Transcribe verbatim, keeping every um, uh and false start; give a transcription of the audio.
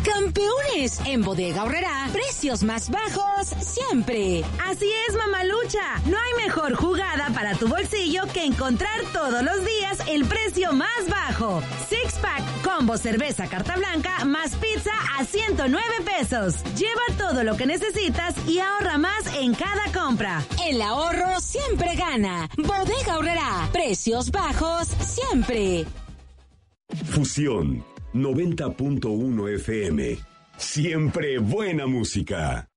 Campeones, en Bodega Aurrerá, precios más bajos siempre. Así es, mamalucha. No hay mejor jugada para tu bolsillo que encontrar todos los días el precio más bajo. Six pack, combo cerveza carta blanca más pizza a ciento nueve pesos. Lleva todo lo que necesitas y ahorra más en cada compra. El ahorro siempre gana. Bodega Aurrerá, precios bajos siempre. Fusión noventa punto uno F M. Siempre buena música.